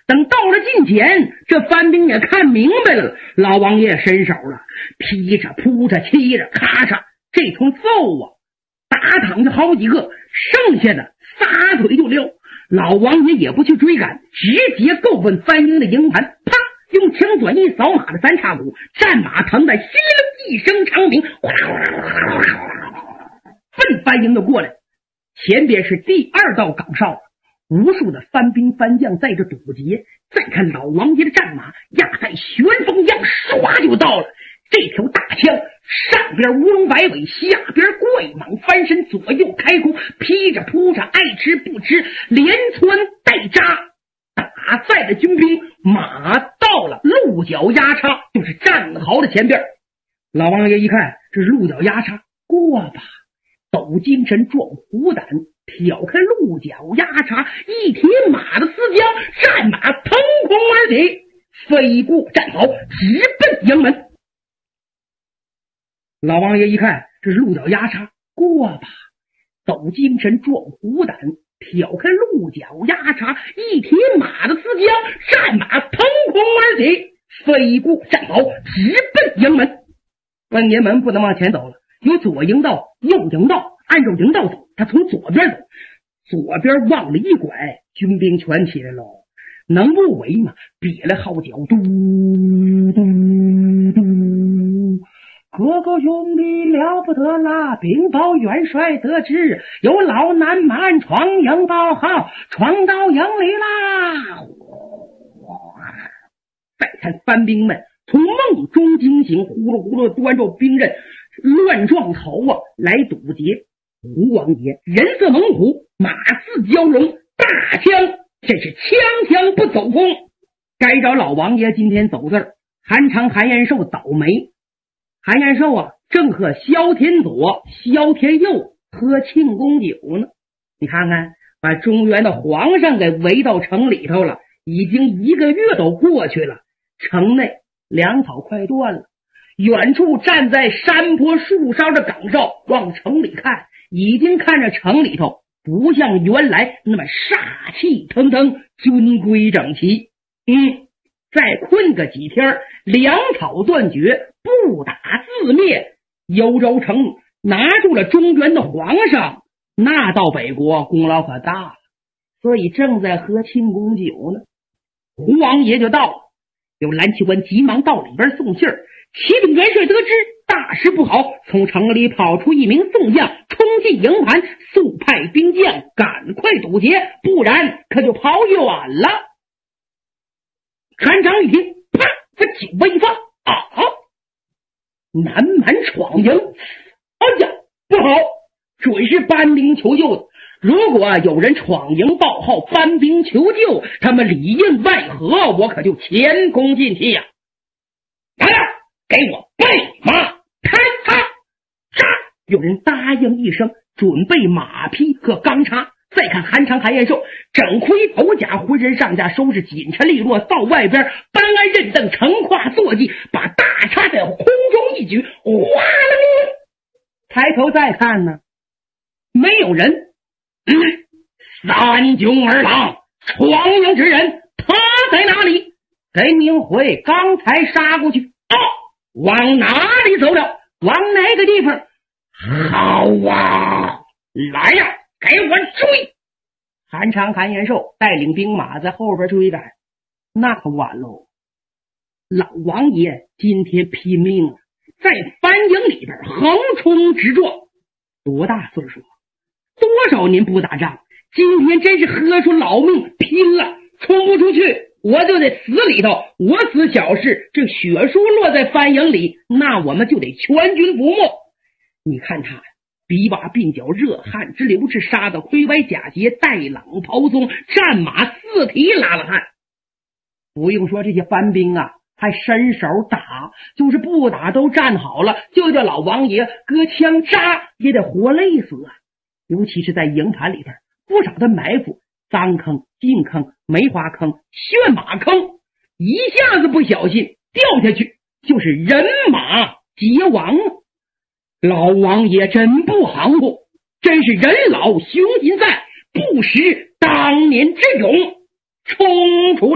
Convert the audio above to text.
等到了近前，这番兵也看明白了，老王爷伸手了，劈着扑着踢着咔嚓，这通揍啊，打躺下好几个，剩下的撒腿就溜。老王爷也不去追赶，直接够奔番营的营盘，啪，用枪转一扫马的三叉骨，战马腾的心灵一声长鸣，奔番营的过来。前边是第二道岗哨了，无数的番兵番将在这堵截。再看老王爷的战马压在旋风一样，唰就到了。这条大枪上边乌龙摆尾，下边怪蟒翻身，左右开弓，劈着扑着，爱吃不吃，连窜带扎，打在了军兵马到了鹿角压叉，就是战壕的前边。老王爷一看，这是鹿角压叉，过吧，抖精神壮虎胆，挑开鹿角压叉，一提马的丝缰，战马腾空而起，飞过战壕，直奔营门。老王爷一看，这是鹿角压叉，过吧，抖精神壮虎胆，挑开鹿角压叉，一提马的丝缰，战马腾空而起，飞过战壕，直奔营门。关营门不能往前走了，有左营道右营道，按照营道走，他从左边走，左边往了一拐，军兵全起来了，能不围吗？瘪了号角，嘟嘟嘟，哥哥兄弟了不得啦！禀报元帅得知，有老南蛮闯营报号，闯到营里啦！再看番兵们从梦中惊醒，呼噜呼噜端着兵刃，乱撞头啊，来堵截。胡王爷人色猛虎，马似蛟龙，大枪这是枪枪不走空。该找老王爷今天走字儿，韩长韩延寿倒霉。韩延寿啊，正和萧天佐、萧天佑喝庆功酒呢。你看看，把中原的皇上给围到城里头了，已经1个月都过去了，城内粮草快断了。远处站在山坡树梢的岗哨往城里看，已经看着城里头不像原来那么煞气腾腾，军规整齐。再困个几天，粮草断绝，不打自灭，幽州城拿住了中原的皇上，那到北国功劳可大了。所以正在喝庆功酒呢，胡王爷就到了。有蓝旗官急忙到里边送信儿，启禀元帅得知大事不好，从城里跑出一名宋将，冲进营盘，速派兵将赶快堵截，不然可就跑远了。韩长一听，啪，他酒杯一放，南蛮闯营，哎呀，不好，准是班兵求救的。如果有人闯营报号，班兵求救，他们里应外合，我可就前功尽弃呀！来了，给我备马，开叉！杀！有人答应一声，准备马匹和钢叉。再看韩长韩延寿，整盔斗甲，浑身上下收拾紧沉利落，到外边搬鞍认凳，乘胯坐骑，把大叉在空中一举，哗啦！抬头再看呢，没有人。三军儿郎，闯营之人，他在哪里？给明回刚才杀过去。往哪里走了？往哪个地方？好啊，来呀，给我追！韩长韩延寿带领兵马在后边追赶，那可晚喽。老王爷今天拼命了，在番营里边横冲直撞。多大岁数？多少年不打仗，今天真是喝出老命拼了，冲不出去我就得死里头。我死小事，这血书落在番营里，那我们就得全军覆没。你看他比把鬓角，热汗直流，是杀得盔白甲节，带朗袍松，战马四蹄拉了汗。不用说这些番兵啊，还伸手打，就是不打都站好了，就叫老王爷割枪扎也得活累死啊！尤其是在营盘里边，不少的埋伏，脏坑、净坑、梅花坑、炫马坑，一下子不小心掉下去，就是人马皆亡。老王爷真不行乎，真是人老雄心在，不识当年之勇，冲出